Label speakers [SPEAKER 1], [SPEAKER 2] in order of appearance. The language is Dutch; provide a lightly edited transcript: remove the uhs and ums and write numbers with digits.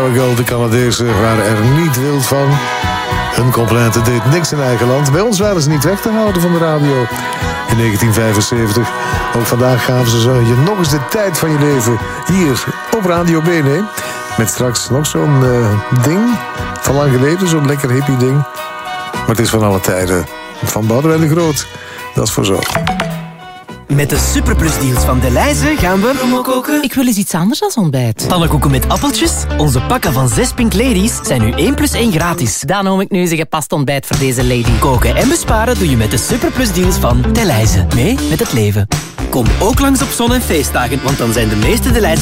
[SPEAKER 1] De Canadezen waren er niet wild van. Hun componenten deed niks in eigen land. Bij ons waren ze niet weg te houden van de radio. In 1975. Ook vandaag gaven ze je nog eens de tijd van je leven. Hier op Radio BNE. Met straks nog zo'n ding. Van lang geleden, zo'n lekker hippie ding. Maar het is van alle tijden. Van Boudewijn de Groot. Dat is voor zo.
[SPEAKER 2] Met de superplusdeals van Delhaize gaan we koken.
[SPEAKER 3] Ik wil eens iets anders dan ontbijt.
[SPEAKER 2] Pannenkoeken met appeltjes. Onze pakken van 6 Pink Ladies zijn nu 1 + 1 gratis.
[SPEAKER 3] Dan noem ik nu eens een gepast ontbijt voor deze lady.
[SPEAKER 2] Koken en besparen doe je met de superplusdeals van Delhaize. Mee met het leven. Kom ook langs op zon- en feestdagen, want dan zijn de meeste Delhaize